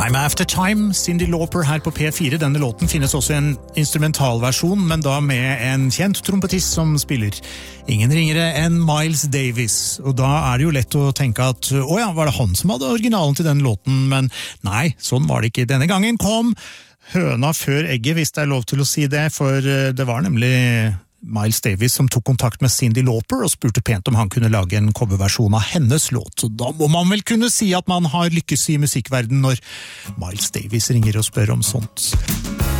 Time After Time, Cyndi Lauper her på P4. Denne låten finnes også i en instrumentalversjon, men da med en kjent trompetist som spiller. Ingen ringere enn Miles Davis. Og da er det jo lett å tenke at, åja, var det han som hadde originalen til den låten? Men nei, sånn var det ikke. Denne gangen kom høna før egget, hvis det er lov til å si det, for det var nemlig Miles Davis som tok kontakt med Cyndi Lauper og spurte pent om han kunne lage en coverversjon av hennes låt. Så da må man vel kunne si at man har lykkes i musikkverden når Miles Davis ringer og spør om sånt.